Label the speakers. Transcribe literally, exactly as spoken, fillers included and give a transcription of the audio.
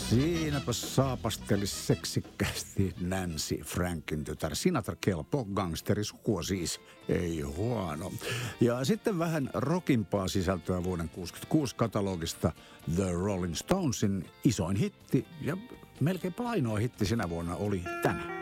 Speaker 1: Siinäpä saapasteli seksikkäästi Nancy Frankin tytär Sinatra, kelpo gangsterisukua siis, ei huono. Ja sitten vähän rockimpaa sisältöä vuoden kuusikymmentäkuusi katalogista The Rolling Stonesin isoin hitti ja melkein ainoa hitti sinä vuonna oli tänään.